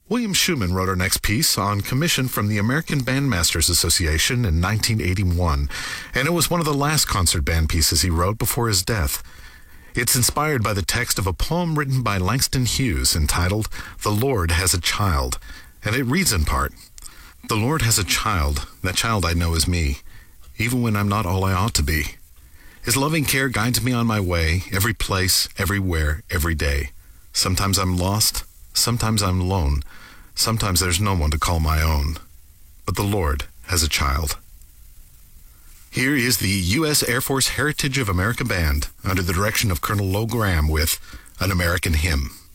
William Schuman wrote our next piece on commission from the American Bandmasters Association in 1981, and it was one of the last concert band pieces he wrote before his death. It's inspired by the text of a poem written by Langston Hughes entitled "The Lord Has a Child," and it reads in part, "The Lord has a child, that child I know is me, even when I'm not all I ought to be. His loving care guides me on my way, every place, everywhere, every day. Sometimes I'm lost, sometimes I'm alone, sometimes there's no one to call my own. But the Lord has a child." Here is the U.S. Air Force Heritage of America Band under the direction of Colonel Low Graham with An American Hymn.